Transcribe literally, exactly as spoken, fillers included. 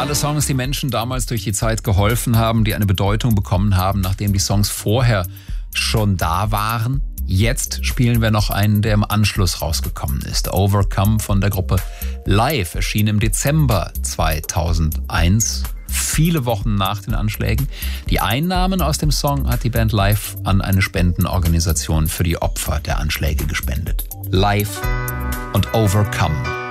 Alle Songs, die Menschen damals durch die Zeit geholfen haben, die eine Bedeutung bekommen haben, nachdem die Songs vorher schon da waren. Jetzt spielen wir noch einen, der im Anschluss rausgekommen ist. Overcome von der Gruppe Live erschien im Dezember zweitausendeins, viele Wochen nach den Anschlägen. Die Einnahmen aus dem Song hat die Band Live an eine Spendenorganisation für die Opfer der Anschläge gespendet. Live und Overcome.